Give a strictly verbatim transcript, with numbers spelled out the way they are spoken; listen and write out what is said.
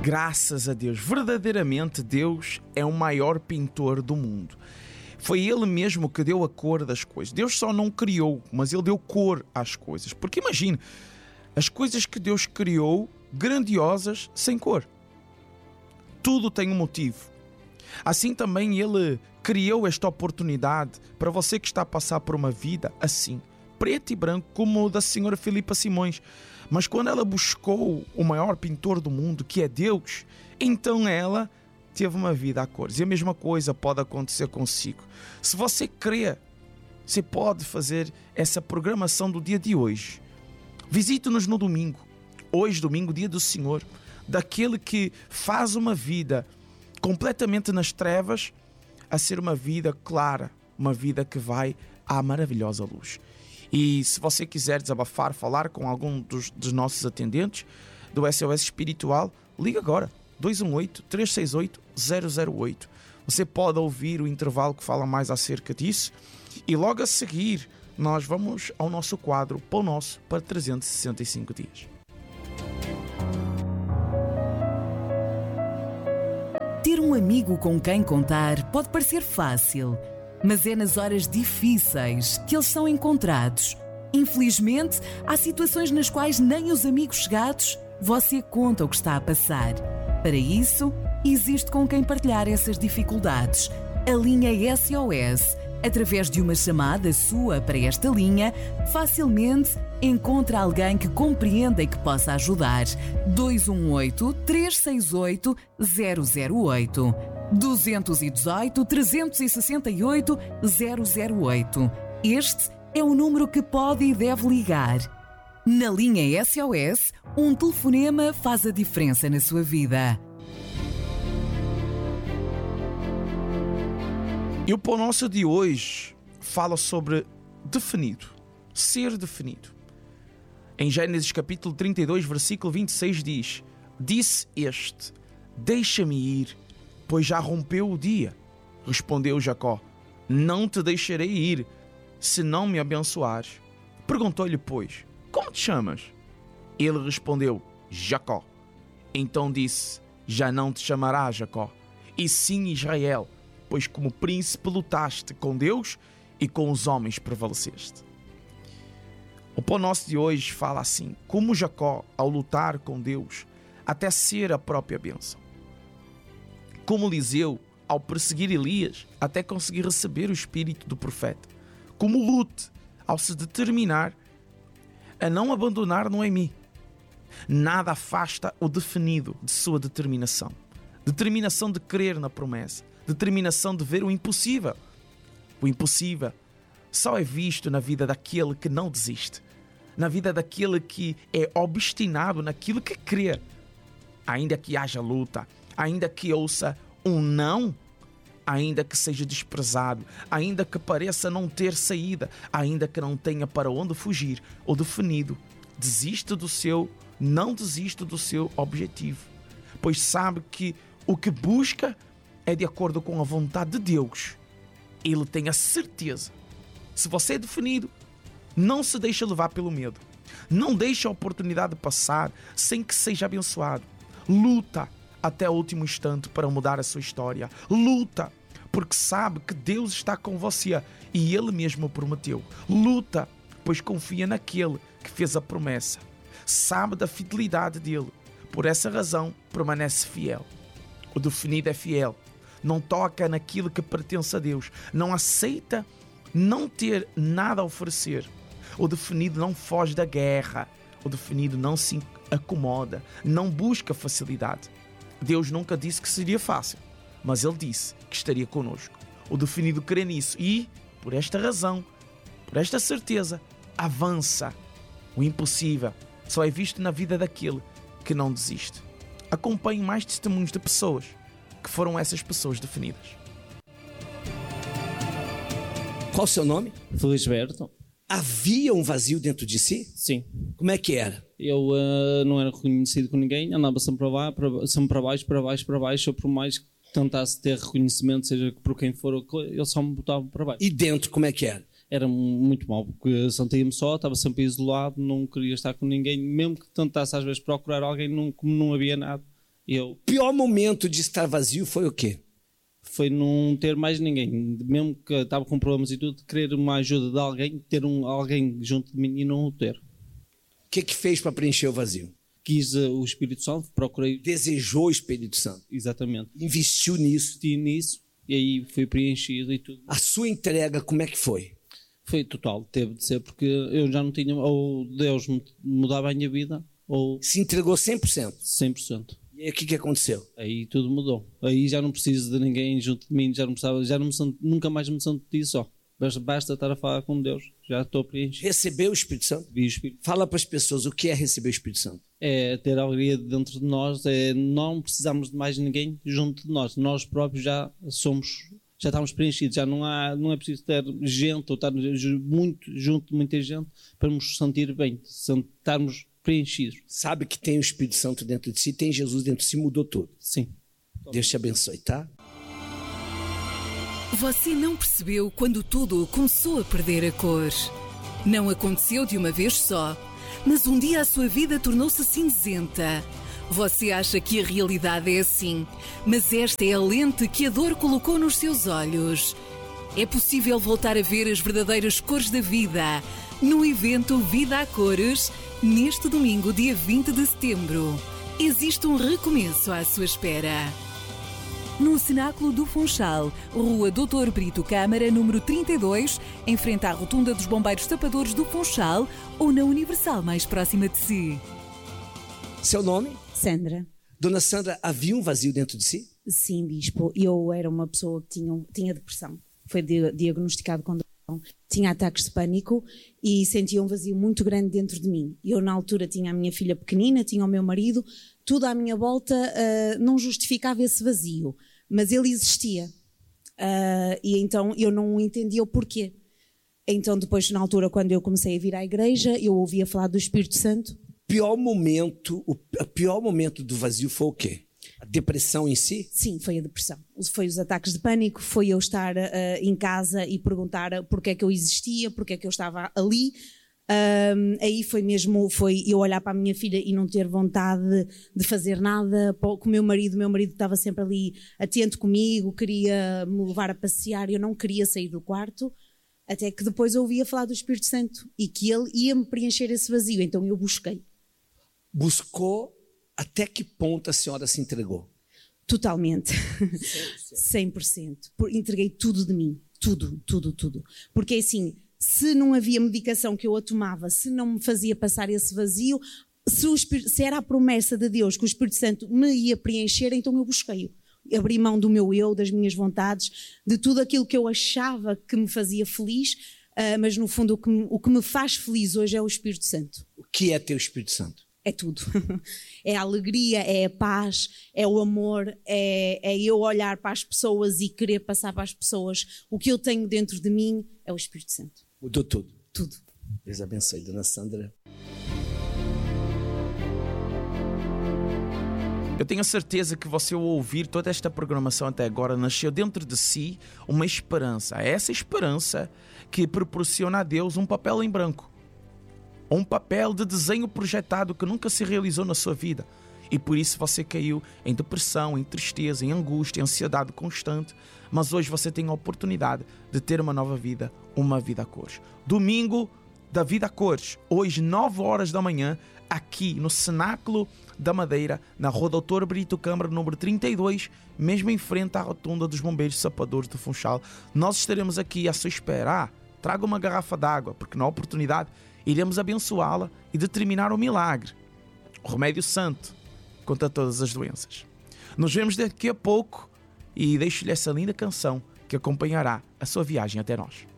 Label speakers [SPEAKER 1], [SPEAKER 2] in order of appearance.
[SPEAKER 1] Graças a Deus, verdadeiramente Deus é o maior pintor do mundo. Foi Ele mesmo que deu a cor das coisas. Deus só não criou, mas Ele deu cor às coisas. Porque imagine, as coisas que Deus criou, grandiosas, sem cor. Tudo tem um motivo. Assim também Ele criou esta oportunidade para você que está a passar por uma vida assim, preto e branco, como o da senhora Filipa Simões. Mas quando ela buscou o maior pintor do mundo, que é Deus, então ela teve uma vida a cores. E a mesma coisa pode acontecer consigo. Se você crê, você pode fazer essa programação do dia de hoje. Visite-nos no domingo. Hoje, domingo, dia do Senhor. Daquele que faz uma vida completamente nas trevas a ser uma vida clara. Uma vida que vai à maravilhosa luz. E se você quiser desabafar, falar com algum dos, dos nossos atendentes do S O S Espiritual, liga agora. dois um oito, três seis oito, zero zero oito. Você pode ouvir o intervalo que fala mais acerca disso. E logo a seguir, nós vamos ao nosso quadro Pão Nosso para trezentos e sessenta e cinco dias.
[SPEAKER 2] Ter um amigo com quem contar pode parecer fácil, mas é nas horas difíceis que eles são encontrados. Infelizmente, há situações nas quais nem os amigos chegados você conta o que está a passar. Para isso, existe com quem partilhar essas dificuldades. A linha S O S, através de uma chamada sua para esta linha, facilmente encontra alguém que compreenda e que possa ajudar. dois um oito, três seis oito, zero zero oito. dois um oito, três seis oito, zero zero oito. Este é o número que pode e deve ligar. Na linha S O S, um telefonema faz a diferença na sua vida.
[SPEAKER 1] E o Pão Nosso de hoje fala sobre definido, ser definido. Em Gênesis capítulo trinta e dois, versículo vinte e seis diz: Disse este, deixa-me ir, pois já rompeu o dia. Respondeu Jacó: Não te deixarei ir, se não me abençoares. Perguntou-lhe, pois, como te chamas? Ele respondeu, Jacó. Então disse, já não te chamarás Jacó, e sim Israel, pois como príncipe lutaste com Deus e com os homens prevaleceste. O Pão Nosso de hoje fala assim, como Jacó, ao lutar com Deus, até ser a própria bênção. Como Eliseu, ao perseguir Elias, até conseguir receber o espírito do profeta. Como Lute, ao se determinar a não abandonar Noemi. Nada afasta o definido de sua determinação. Determinação de crer na promessa. Determinação de ver o impossível. O impossível só é visto na vida daquele que não desiste. Na vida daquele que é obstinado naquilo que crê. Ainda que haja luta, ainda que ouça um não, ainda que seja desprezado, ainda que pareça não ter saída, ainda que não tenha para onde fugir, o definido desiste do seu, não desiste do seu objetivo, pois sabe que o que busca é de acordo com a vontade de Deus. Ele tem a certeza. Se você é definido, não se deixa levar pelo medo. Não deixa a oportunidade passar sem que seja abençoado. Luta até o último instante para mudar a sua história. Luta, porque sabe que Deus está com você e Ele mesmo prometeu. Luta, pois confia naquele que fez a promessa. Sabe da fidelidade dele. Por essa razão, permanece fiel. O definido é fiel. Não toca naquilo que pertence a Deus. Não aceita não ter nada a oferecer. O definido não foge da guerra. O definido não se acomoda. Não busca facilidade. Deus nunca disse que seria fácil, mas Ele disse que estaria conosco. O definido crê nisso e, por esta razão, por esta certeza, avança. O impossível só é visto na vida daquele que não desiste. Acompanhe mais testemunhos de pessoas que foram essas pessoas definidas.
[SPEAKER 3] Qual o seu nome?
[SPEAKER 4] Felisberto.
[SPEAKER 3] Havia um vazio dentro de si?
[SPEAKER 4] Sim.
[SPEAKER 3] Como é que era?
[SPEAKER 4] Eu uh, não era reconhecido com ninguém, andava sempre para, baixo, para, sempre para baixo, para baixo, para baixo. Eu, por mais que tentasse ter reconhecimento, seja por quem for, ele só me botava para baixo.
[SPEAKER 3] E dentro, como é que era?
[SPEAKER 4] Era muito mal, porque sentia-me só, estava sempre isolado, não queria estar com ninguém. Mesmo que tentasse às vezes procurar alguém, não, como não havia nada, Eu,
[SPEAKER 3] O pior momento de estar vazio foi o quê?
[SPEAKER 4] foi não ter mais ninguém, mesmo que estava com problemas e tudo, querer uma ajuda de alguém, ter um, alguém junto de mim e não o ter.
[SPEAKER 3] O que que fez para preencher o vazio?
[SPEAKER 4] Quis uh, o Espírito Santo, procurei,
[SPEAKER 3] Desejou o Espírito Santo.
[SPEAKER 4] exatamente,
[SPEAKER 3] Investiu nisso.
[SPEAKER 4] investi nisso e aí fui preenchido e tudo.
[SPEAKER 3] A sua entrega, como é que foi?
[SPEAKER 4] Foi total, teve de ser, porque eu já não tinha, ou Deus me- mudava a minha vida, ou
[SPEAKER 3] Se entregou cem por cento.
[SPEAKER 4] cem por cento.
[SPEAKER 3] E aí o que que aconteceu?
[SPEAKER 4] Aí tudo mudou. Aí já não preciso de ninguém junto de mim, já não precisava, já não me sento, nunca mais me senti só. Basta, basta estar a falar com Deus, já estou preenchido.
[SPEAKER 3] Recebeu o Espírito Santo?
[SPEAKER 4] Vi o Espírito.
[SPEAKER 3] Fala para as pessoas o que é receber o Espírito Santo.
[SPEAKER 4] É ter alegria dentro de nós, é não precisamos de mais ninguém junto de nós. Nós próprios já somos, já estamos preenchidos, já não há, não é preciso ter gente ou estar ju- muito junto de muita gente para nos sentir bem, sen- estarmos preenchidos.
[SPEAKER 3] Sabe que tem o Espírito Santo dentro de si, tem Jesus dentro de si, mudou tudo.
[SPEAKER 4] Sim.
[SPEAKER 3] Deus te abençoe, tá?
[SPEAKER 2] Você não percebeu quando tudo começou a perder a cor. Não aconteceu de uma vez só, mas um dia a sua vida tornou-se cinzenta. Você acha que a realidade é assim, mas esta é a lente que a dor colocou nos seus olhos. É possível voltar a ver as verdadeiras cores da vida no evento Vida a Cores, neste domingo, dia vinte de setembro. Existe um recomeço à sua espera. No Cenáculo do Funchal, Rua doutor Brito Câmara, número trinta e dois, em frente à Rotunda dos Bombeiros Tapadores do Funchal, ou na Universal mais próxima de si.
[SPEAKER 3] Seu nome?
[SPEAKER 5] Sandra.
[SPEAKER 3] Dona Sandra, havia um vazio dentro de si?
[SPEAKER 5] Sim, bispo. Eu era uma pessoa que tinha, tinha depressão. Foi di- diagnosticado com depressão. Tinha ataques de pânico e sentia um vazio muito grande dentro de mim. Eu, na altura, tinha a minha filha pequenina, tinha o meu marido. Tudo à minha volta uh, não justificava esse vazio, mas ele existia. Uh, e então eu não entendia o porquê. Então, depois, na altura, quando eu comecei a vir à igreja, eu ouvia falar do Espírito Santo.
[SPEAKER 3] Pior momento, o o pior momento do vazio foi o quê? A depressão em si?
[SPEAKER 5] Sim, foi a depressão. Foi os ataques de pânico, foi eu estar uh, em casa e perguntar porque é que eu existia, porque é que eu estava ali. Um, aí foi mesmo, foi eu olhar para a minha filha e não ter vontade de fazer nada com o meu marido. O meu marido estava sempre ali atento comigo, queria me levar a passear, eu não queria sair do quarto, até que depois eu ouvia falar do Espírito Santo e que ele ia-me preencher esse vazio, então eu busquei.
[SPEAKER 3] Buscou até que ponto a senhora se entregou?
[SPEAKER 5] Totalmente. cem por cento. Por- Entreguei tudo de mim. Tudo, tudo, tudo. Porque assim, se não havia medicação que eu a tomava, se não me fazia passar esse vazio, se, o Espírito- se era a promessa de Deus que o Espírito Santo me ia preencher, então eu busquei-o. Abri mão do meu eu, das minhas vontades, de tudo aquilo que eu achava que me fazia feliz, ah, mas no fundo o que, me, o que me faz feliz hoje é o Espírito Santo.
[SPEAKER 3] O que é ter o Espírito Santo?
[SPEAKER 5] É tudo. É a alegria, é a paz, é o amor, é, é eu olhar para as pessoas e querer passar para as pessoas o que eu tenho dentro de mim, é o Espírito Santo.
[SPEAKER 3] Mudou tudo.
[SPEAKER 5] Tudo.
[SPEAKER 3] Deus abençoe, Dona Sandra.
[SPEAKER 1] Eu tenho a certeza que você, ao ouvir toda esta programação até agora, nasceu dentro de si uma esperança. É essa esperança que proporciona a Deus um papel em branco. Um papel de desenho projetado que nunca se realizou na sua vida. E por isso você caiu em depressão, em tristeza, em angústia, em ansiedade constante. Mas hoje você tem a oportunidade de ter uma nova vida, uma vida a cores. Domingo da Vida a Cores, hoje nove horas da manhã, aqui no Cenáculo da Madeira, na Rua doutor Brito Câmara, número trinta e dois, mesmo em frente à Rotunda dos Bombeiros Sapadores do Funchal. Nós estaremos aqui à sua espera. Ah, traga uma garrafa d'água, porque na oportunidade iremos abençoá-la e determinar o milagre, o remédio santo contra todas as doenças. Nos vemos daqui a pouco e deixo-lhe essa linda canção que acompanhará a sua viagem até nós.